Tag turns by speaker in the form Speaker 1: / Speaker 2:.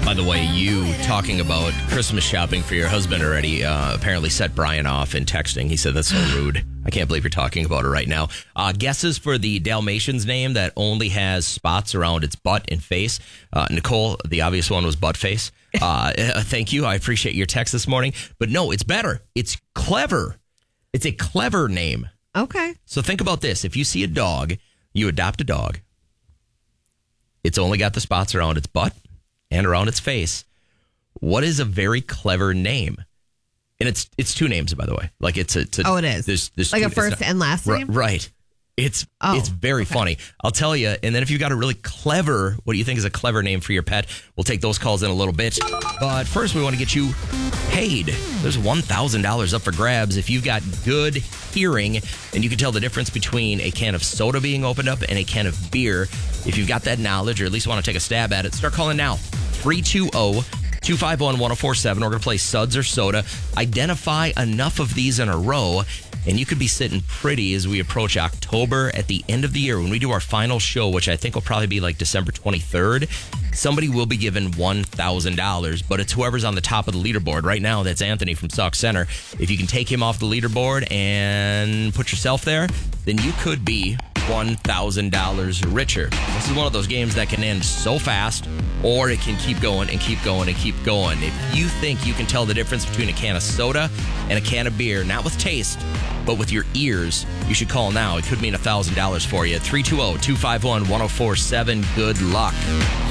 Speaker 1: By the way, you talking about Christmas shopping for your husband already apparently set Brian off in texting. He said, that's so rude. I can't believe you're talking about it right now. Guesses for the Dalmatian's name that only has spots around its butt and face. Nicole, the obvious one was butt face. Thank you. I appreciate your text this morning. But no, it's better. It's clever. It's a clever name.
Speaker 2: Okay.
Speaker 1: So think about this. If you see a dog, you adopt a dog. It's only got the spots around its butt and around its face. What is a very clever name? And it's two names, by the way. Like it's a
Speaker 2: oh, it is.
Speaker 1: There's
Speaker 2: like
Speaker 1: two,
Speaker 2: a first and last name,
Speaker 1: right? It's very funny. I'll tell you. And then if you've got a really clever, what do you think is a clever name for your pet? We'll take those calls in a little bit. But first, we want to get you paid. There's $1,000 up for grabs if you've got good hearing and you can tell the difference between a can of soda being opened up and a can of beer. If you've got that knowledge or at least want to take a stab at it, start calling now. 320-251-1047. We're going to play Suds or Soda. Identify enough of these in a row, and you could be sitting pretty as we approach October at the end of the year when we do our final show, which I think will probably be like December 23rd. Somebody will be given $1,000, but it's whoever's on the top of the leaderboard. Right now, that's Anthony from Sauk Center. If you can take him off the leaderboard and put yourself there, then you could be $1,000 richer. This is one of those games that can end so fast, or it can keep going and keep going and keep going. If you think you can tell the difference between a can of soda and a can of beer, not with taste, but with your ears, you should call now. It could mean $1,000 for you. 320-251-1047. Good luck.